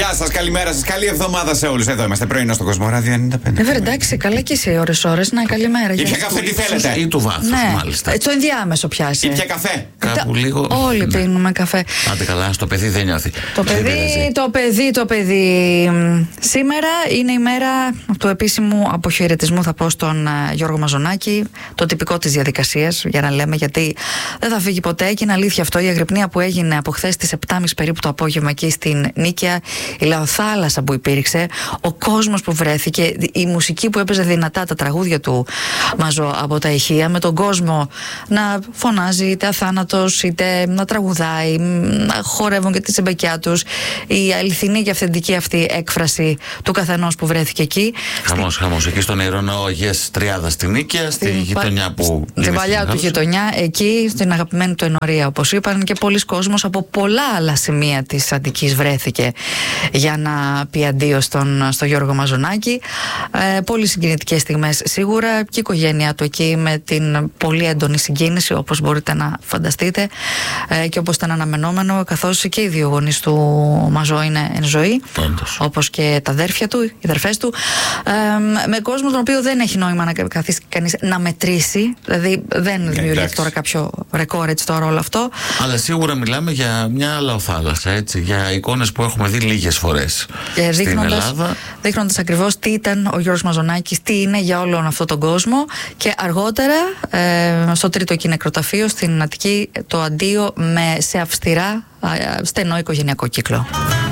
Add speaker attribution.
Speaker 1: Γεια σας, καλημέρα σας, καλή εβδομάδα σε όλους. Εδώ είμαστε, πρωινό στο Κοσμοράδιο 95.
Speaker 2: Εντάξει, καλά και σε ώρες. Να, καλημέρα.
Speaker 1: Ή πια καφέ, τι θέλετε.
Speaker 3: Ή του βάθους,
Speaker 2: Ναι,
Speaker 3: μάλιστα.
Speaker 2: στο ενδιάμεσο πιάσει.
Speaker 1: Ή πια καφέ.
Speaker 3: Κάπου λίγο.
Speaker 2: Όλοι πίνουμε καφέ.
Speaker 3: Άντε καλά, στο παιδί δεν νιώθει.
Speaker 2: Το παιδί. Σήμερα είναι η μέρα του επίσημου αποχαιρετισμού, θα πω, στον Γιώργο Μαζονάκη. Το τυπικό της διαδικασίας, για να λέμε, γιατί δεν θα φύγει ποτέ. Και είναι αλήθεια αυτό. Η αγρυπνία που έγινε από χθες στις 7.30 περίπου το απόγευμα εκεί στην Νίκαια, η λαοθάλασσα που υπήρξε, ο κόσμος που βρέθηκε, η μουσική που έπαιζε δυνατά, τα τραγούδια του Μαζό από τα ηχεία, με τον κόσμο να φωνάζει είτε αθάνατος είτε να τραγουδάει, να χορεύουν και τη τσεμπεκιά τους, η αληθινή και αυθεντική αυτή έκφραση του καθενός που βρέθηκε εκεί.
Speaker 3: Χαμός. Εκεί στον Ιερονό Αγίας Τριάδας στην Νίκαια, στη γειτονιά που.
Speaker 2: Στην παλιά του γειτονιά, εκεί στην αγαπημένη του ενορία, όπως είπαν, και πολλοί κόσμος από πολλά άλλα σημεία της Αττικής βρέθηκε για να πει αντίο στο Γιώργο Μαζονάκη. Πολύ συγκινητικές στιγμές σίγουρα, και η οικογένειά του εκεί με την πολύ έντονη συγκίνηση, όπως μπορείτε να φανταστείτε, και όπως ήταν αναμενόμενο, καθώς και οι δύο γονείς του Μαζό είναι εν ζωή, όπως και τα αδέρφια του, οι αδερφές του, με κόσμο τον οποίο δεν έχει νόημα να καθίσει κανείς να μετρήσει, δηλαδή δεν δημιουργεί τώρα κάποιο ρεκόρ έτσι τώρα όλο αυτό.
Speaker 3: Αλλά σίγουρα μιλάμε για μια λαοθάλασσα, έτσι, για εικόνες που έχουμε δει λίγες φορές στην Ελλάδα.
Speaker 2: Δείχνοντας ακριβώς τι ήταν ο Γιώργος Μαζονάκης, τι είναι για όλον αυτόν τον κόσμο, και αργότερα στο τρίτο εκεί νεκροταφείο στην Αττική το αντίο σε αυστηρά στενό οικογενειακό κύκλο.